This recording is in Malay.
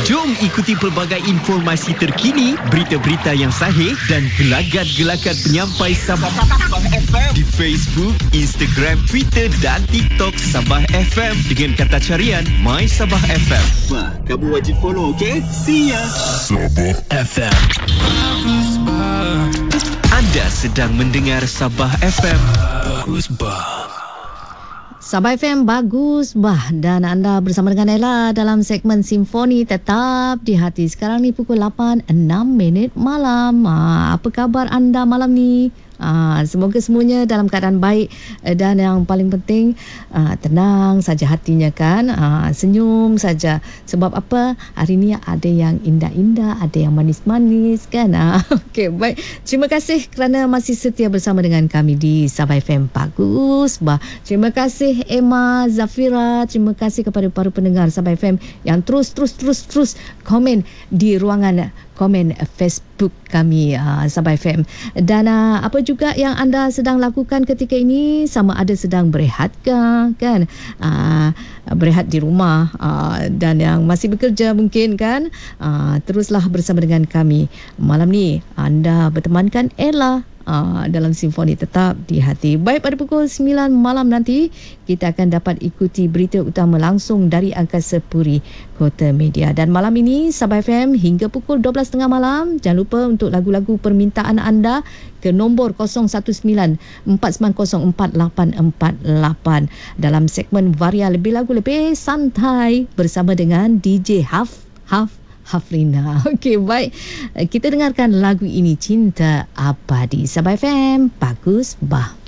Jom ikuti pelbagai informasi terkini, berita-berita yang sahih dan gelagat-gelagat penyampai Sabah FM di Facebook, Instagram, Twitter dan TikTok Sabah FM dengan kata carian My Sabah FM. Wah, kamu wajib follow, okey? See ya. Sabah FM. Anda sedang mendengar Sabah FM. Bagus bah. Sabah FM Bagus Bah, dan anda bersama dengan Ella dalam segmen Simfoni Tetap di Hati. Sekarang ni pukul 8.06 malam. Apa khabar anda malam ni? Semoga semuanya dalam keadaan baik, dan yang paling penting tenang saja hatinya kan, senyum saja. Sebab apa, hari ni ada yang indah-indah, ada yang manis-manis kan. Okey, baik, terima kasih kerana masih setia bersama dengan kami di Sabah FM Bagus Bah. Terima kasih Emma, Zafira, terima kasih kepada para pendengar Sabah FM yang terus komen di ruangan komen Facebook kami Sabah FM. Dan apa juga yang anda sedang lakukan ketika ini, sama ada sedang berehat ke kan, berehat di rumah, dan yang masih bekerja mungkin kan, teruslah bersama dengan kami malam ni. Anda bertemankan Ella dalam Simfoni Tetap di Hati. Baik, pada pukul 9 malam nanti kita akan dapat ikuti berita utama langsung dari Angkasa Puri Kota Media. Dan malam ini Sabah FM hingga pukul 12.30 malam. Jangan lupa untuk lagu-lagu permintaan anda ke nombor 019-490-4848 dalam segmen Varia Lebih Lagu Lebih Santai bersama dengan DJ Haflina. Okey, baik. Kita dengarkan lagu ini, Cinta Abadi. Sabah FM Bagus Bah.